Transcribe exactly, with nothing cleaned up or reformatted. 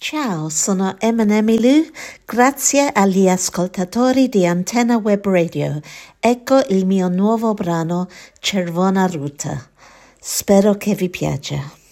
Ciao, sono Eminem Lu, grazie agli ascoltatori di Antenna Web Radio. Ecco il mio nuovo brano Czerwona Ruta. Spero che vi piaccia.